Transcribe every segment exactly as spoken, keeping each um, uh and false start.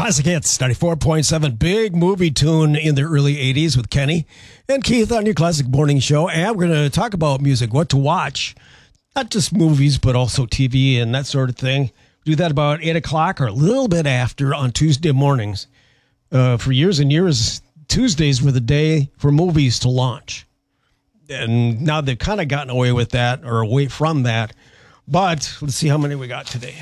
Classic Hits, ninety-four point seven. Big movie tune in the early eighties with Kenny and Keith on your Classic Morning Show. And we're going to talk about music, what to watch. Not just movies, but also T V and that sort of thing. We do that about eight o'clock or a little bit after on Tuesday mornings. Uh, for years and years, Tuesdays were the day for movies to launch. And now they've kind of gotten away with that or away from that. But let's see how many we got today.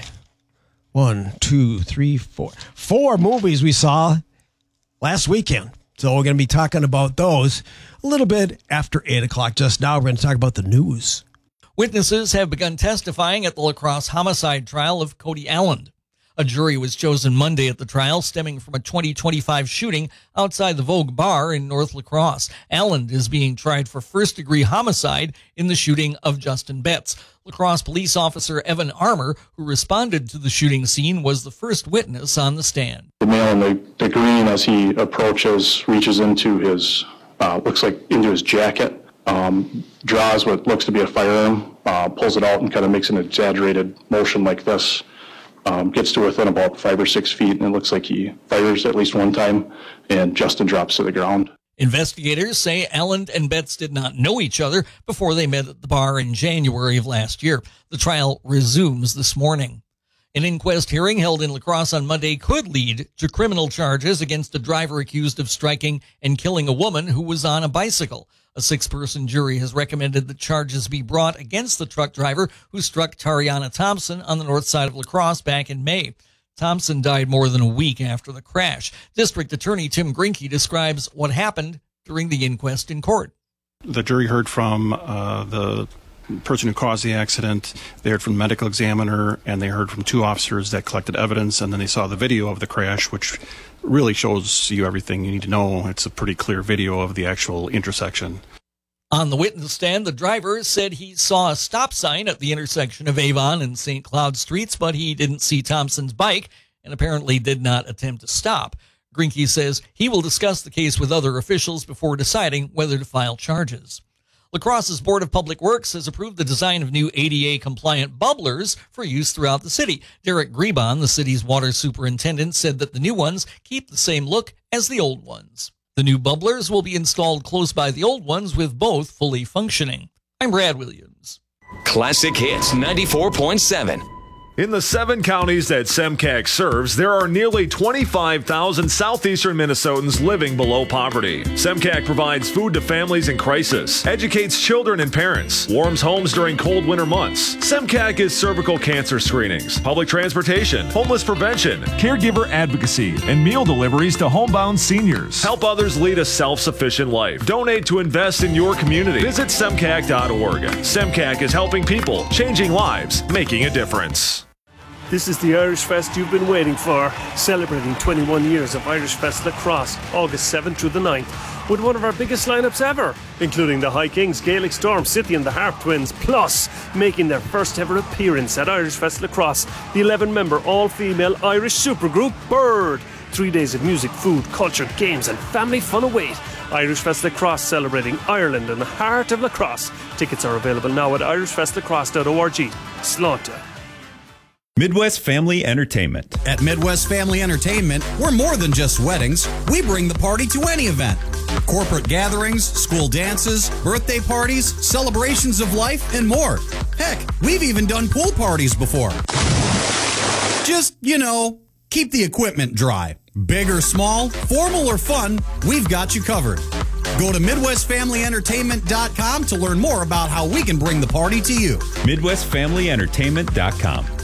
One, two, three, four. Four movies we saw last weekend. So we're going to be talking about those a little bit after eight o'clock. Just now, we're going to talk about the news. Witnesses have begun testifying at the La Crosse homicide trial of Cody Allen. A jury was chosen Monday at the trial stemming from a twenty twenty-five shooting outside the Vogue Bar in North La Crosse. Allen is being tried for first-degree homicide in the shooting of Justin Betts. La Crosse police officer Evan Armour, who responded to the shooting scene, was the first witness on the stand. The male in the, the green, as he approaches, reaches into his, uh, looks like into his jacket, um, draws what looks to be a firearm, uh, pulls it out and kind of makes an exaggerated motion like this. Um, gets to within about five or six feet, and it looks like he fires at least one time, and Justin drops to the ground. Investigators say Allen and Betts did not know each other before they met at the bar in January of last year. The trial resumes this morning. An inquest hearing held in La Crosse on Monday could lead to criminal charges against a driver accused of striking and killing a woman who was on a bicycle. A six-person jury has recommended that charges be brought against the truck driver who struck Tariana Thompson on the north side of La Crosse back in May. Thompson died more than a week after the crash. District Attorney Tim Grinke describes what happened during the inquest in court. The jury heard from uh, the person who caused the accident, they heard from the medical examiner, and they heard from two officers that collected evidence, and then they saw the video of the crash, which really shows you everything you need to know. It's a pretty clear video of the actual intersection. On the witness stand, the driver said he saw a stop sign at the intersection of Avon and Saint Cloud Streets, but he didn't see Thompson's bike and apparently did not attempt to stop. Grinke says he will discuss the case with other officials before deciding whether to file charges. La Crosse's Board of Public Works has approved the design of new A D A-compliant bubblers for use throughout the city. Derek Grebon, the city's water superintendent, said that the new ones keep the same look as the old ones. The new bubblers will be installed close by the old ones, with both fully functioning. I'm Brad Williams. Classic Hits ninety-four point seven. In the seven counties that SEMCAC serves, there are nearly twenty-five thousand southeastern Minnesotans living below poverty. SEMCAC provides food to families in crisis, educates children and parents, warms homes during cold winter months. SEMCAC is cervical cancer screenings, public transportation, homeless prevention, caregiver advocacy, and meal deliveries to homebound seniors. Help others lead a self-sufficient life. Donate to invest in your community. Visit semcac dot org. SEMCAC is helping people, changing lives, making a difference. This is the Irish Fest you've been waiting for, celebrating twenty-one years of Irish Fest La Crosse, August seventh through the ninth, with one of our biggest lineups ever, including the High Kings, Gaelic Storm, City and the Harp Twins, plus making their first ever appearance at Irish Fest La Crosse, the eleven-member all-female Irish supergroup Bird. Three days of music, food, culture, games and family fun await. Irish Fest La Crosse, celebrating Ireland and the heart of La Crosse. Tickets are available now at irish fest lacrosse dot org. Slánta. Midwest Family Entertainment. At Midwest Family Entertainment, we're more than just weddings. We bring the party to any event. Corporate gatherings, school dances, birthday parties, celebrations of life, and more. Heck, we've even done pool parties before. Just, you know, keep the equipment dry. Big or small, formal or fun, we've got you covered. Go to midwest family entertainment dot com to learn more about how we can bring the party to you. midwest family entertainment dot com.